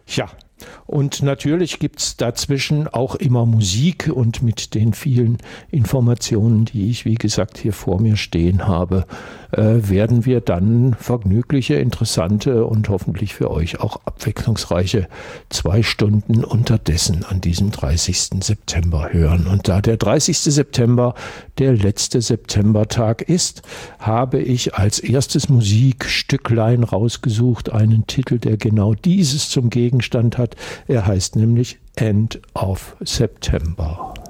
Ja, und natürlich gibt's dazwischen auch immer Musik und mit den vielen Informationen, die ich, wie gesagt, hier vor mir stehen habe, werden wir dann vergnügliche, interessante und hoffentlich für euch auch abwechslungsreiche 2 Stunden unterdessen an diesem 30. September hören. Und da der 30. September der letzte Septembertag ist, habe ich als erstes Musikstücklein rausgesucht, einen Titel, der genau dieses zum Gegenstand hat. Er heißt nämlich End of September.